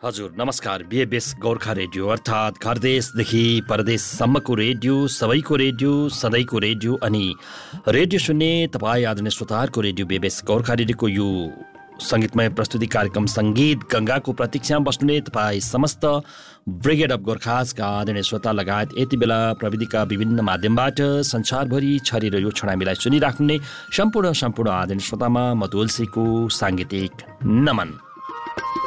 हजुर नमस्कार। बिएबएस गोर्खा रेडियो अर्थात् घरदेशदेखि परदेशसम्मको रेडियो, सबैको रेडियो, सधैँको रेडियो अनि रेडियो सुन्ने तपाईँ आदरणीय श्रोताहरूको रेडियो बिएबएस गोर्खा रेडियोको यो सङ्गीतमय प्रस्तुति कार्यक्रम सङ्गीत गङ्गाको प्रतीक्षामा बस्नुहुने तपाईँ समस्त ब्रिगेड अफ गोर्खाजका आदरणीय श्रोता लगायत यति बेला प्रविधिका विभिन्न माध्यमबाट संसारभरि छरेर यो छडामीलाई सुनिराख्ने सम्पूर्ण आदरणीय श्रोतामा म तुलसीको साङ्गीतिक नमन।